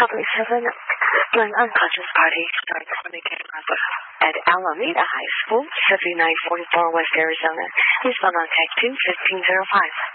Public servant. An unconscious party starts when they came up at Alameda High School, 7944 West Arizona. Is phone on tag 21505.